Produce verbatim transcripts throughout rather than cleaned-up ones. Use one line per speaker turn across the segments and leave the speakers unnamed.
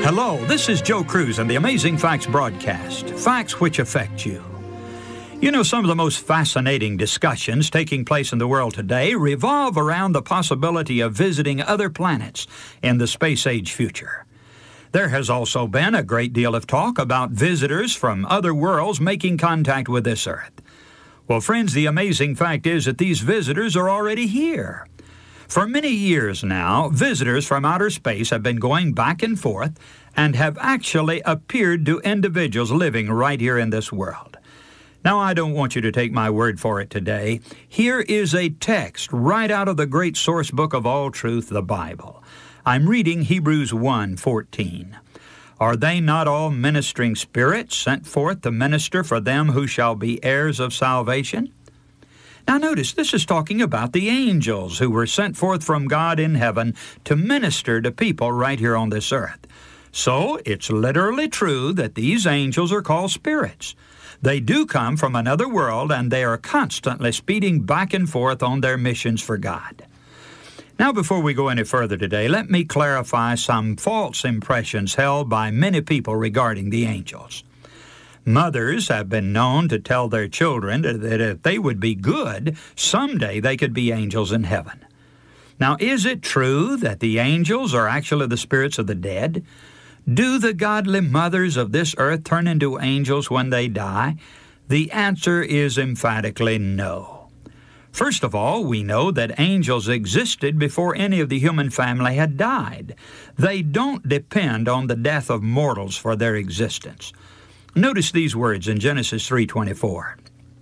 Hello, this is Joe Cruz and the Amazing Facts broadcast, facts which affect you. You know, some of the most fascinating discussions taking place in the world today revolve around the possibility of visiting other planets in the space-age future. There has also been a great deal of talk about visitors from other worlds making contact with this Earth. Well, friends, the amazing fact is that these visitors are already here. For many years now, visitors from outer space have been going back and forth and have actually appeared to individuals living right here in this world. Now, I don't want you to take my word for it today. Here is a text right out of the great source book of all truth, the Bible. I'm reading Hebrews one fourteen. Are they not all ministering spirits sent forth to minister for them who shall be heirs of salvation? Now notice, this is talking about the angels who were sent forth from God in heaven to minister to people right here on this earth. So it's literally true that these angels are called spirits. They do come from another world, and they are constantly speeding back and forth on their missions for God. Now, before we go any further today, let me clarify some false impressions held by many people regarding the angels. Mothers have been known to tell their children that if they would be good, someday they could be angels in heaven. Now, is it true that the angels are actually the spirits of the dead? Do the godly mothers of this earth turn into angels when they die? The answer is emphatically no. First of all, we know that angels existed before any of the human family had died. They don't depend on the death of mortals for their existence. Notice these words in Genesis three twenty-four.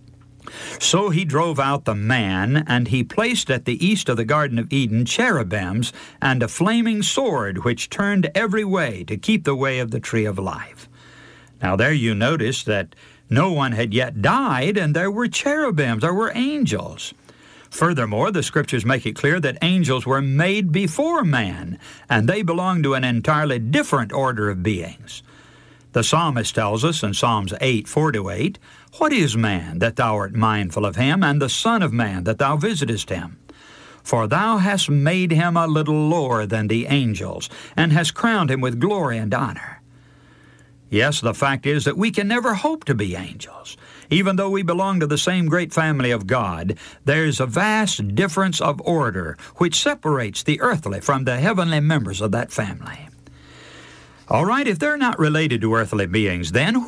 So he drove out the man, and he placed at the east of the Garden of Eden cherubims and a flaming sword which turned every way to keep the way of the tree of life. Now there you notice that no one had yet died, and there were cherubims, there were angels. Furthermore, the Scriptures make it clear that angels were made before man, and they belong to an entirely different order of beings. The psalmist tells us in Psalms eight, four to eight, What is man, that thou art mindful of him, and the son of man, that thou visitest him? For thou hast made him a little lower than the angels, and hast crowned him with glory and honor. Yes, the fact is that we can never hope to be angels. Even though we belong to the same great family of God, there's a vast difference of order which separates the earthly from the heavenly members of that family. All right, if they're not related to earthly beings, then